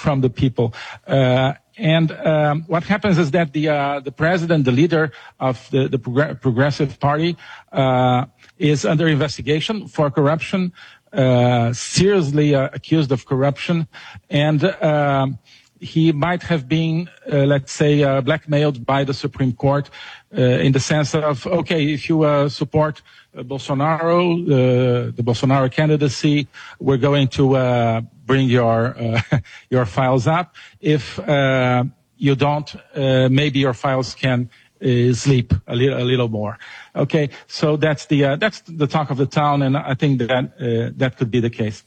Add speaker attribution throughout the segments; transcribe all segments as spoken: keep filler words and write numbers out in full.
Speaker 1: from the people. Uh, and um, what happens is that the uh, the president, the leader of the, the Prog- Progressive Party, uh, is under investigation for corruption, uh, seriously uh, accused of corruption, and uh, he might have been, uh, let's say, uh, blackmailed by the Supreme Court uh, in the sense of, okay, if you uh, support uh, Bolsonaro, uh, the Bolsonaro candidacy, we're going to uh, bring your uh, your files up. If uh, you don't, uh, maybe your files can uh, sleep a, li- a little more. Okay, so that's the uh, that's the talk of the town, and I think that uh, that could be the case.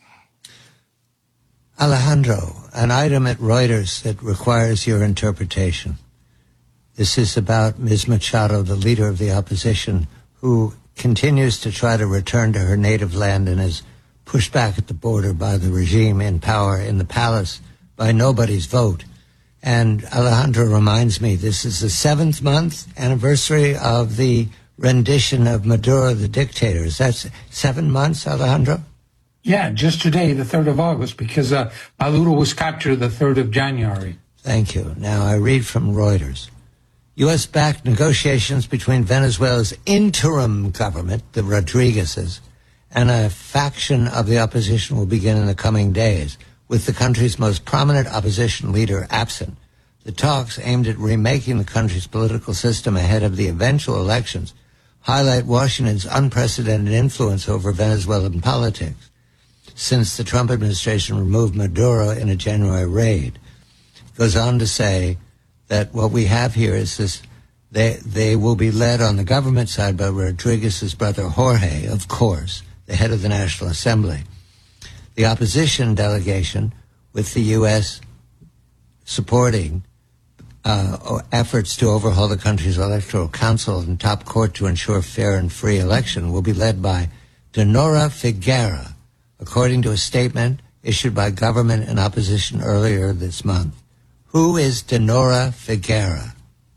Speaker 2: Alejandro, an item at Reuters that requires your interpretation. This is about Miz Machado, the leader of the opposition, who continues to try to return to her native land and is pushed back at the border by the regime in power in the palace by nobody's vote. And Alejandro reminds me, this is the seventh month anniversary of the rendition of Maduro, the dictator. Is that seven months, Alejandro?
Speaker 3: Yeah, just today, the third of August, because uh, Maduro was captured the third of January.
Speaker 2: Thank you. Now I read from Reuters. U S-backed negotiations between Venezuela's interim government, the Rodriguez's, and a faction of the opposition will begin in the coming days, with the country's most prominent opposition leader absent. The talks aimed at remaking the country's political system ahead of the eventual elections highlight Washington's unprecedented influence over Venezuelan politics since the Trump administration removed Maduro in a January raid. It goes on to say that what we have here is this, they, they will be led on the government side by Rodriguez's brother Jorge, of course, the head of the National Assembly. The opposition delegation, with the U S supporting uh, efforts to overhaul the country's electoral council and top court to ensure fair and free election, will be led by Dinora Figuera, according to a statement issued by government and opposition earlier this month. Who is Dinora Figuera?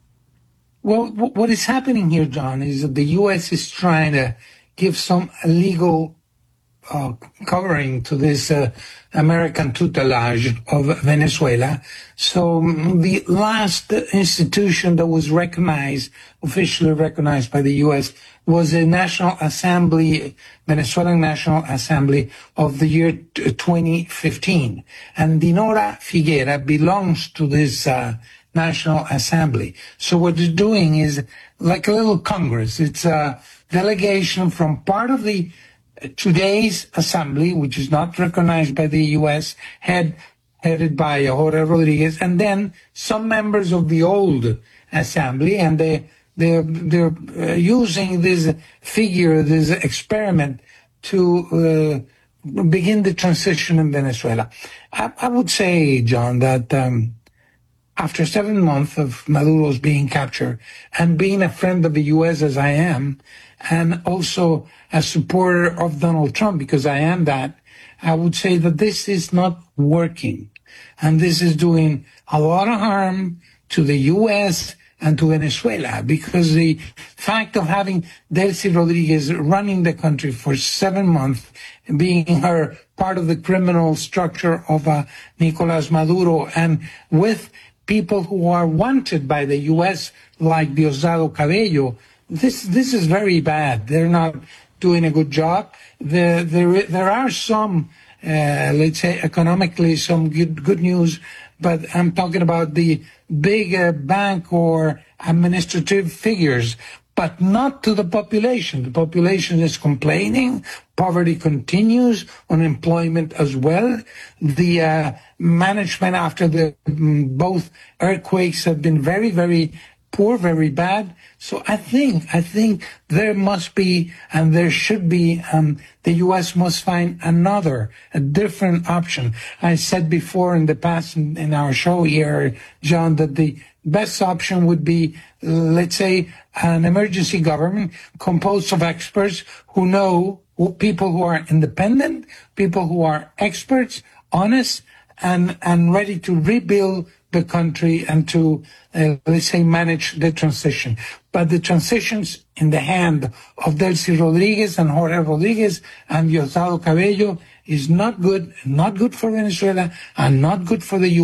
Speaker 3: Well, what is happening here, John, is that the U S is trying to give some legal uh, covering to this uh, American tutelage of Venezuela. So the last institution that was recognized, officially recognized by the U S, was the National Assembly, Venezuelan National Assembly of the year twenty fifteen. And Dinora Figuera belongs to this uh, National Assembly. So what they're doing is like a little Congress. It's a delegation from part of the uh, today's assembly, which is not recognized by the U S, head, headed by Jorge Rodriguez, and then some members of the old assembly, and they They're, they're uh, using this figure, this experiment to uh, begin the transition in Venezuela. I, I would say, John, that um, after seven months of Maduro's being captured and being a friend of the U S as I am, and also a supporter of Donald Trump, because I am that, I would say that this is not working. And this is doing a lot of harm to the U S and to Venezuela, because the fact of having Delcy Rodriguez running the country for seven months, being her part of the criminal structure of uh, Nicolas Maduro, and with people who are wanted by the U S, like Diosdado Cabello, this this is very bad. They're not doing a good job. There, there, there are some, uh, let's say, economically, some good, good news, but I'm talking about the big uh, bank or administrative figures, but not to the population. The population is complaining. Poverty continues, unemployment as well. The uh, management after the um, both earthquakes have been very, very poor, very bad. So I think, I think there must be, and there should be, um, the U S must find another, a different option. I said before in the past in, in our show here, John, that the best option would be, let's say, an emergency government composed of experts who know, who, people who are independent, people who are experts, honest, and, and ready to rebuild the country and to, uh, let's say, manage the transition. But the transitions in the hand of Delcy Rodriguez and Jorge Rodriguez and Diosdado Cabello is not good, not good for Venezuela, and not good for the U S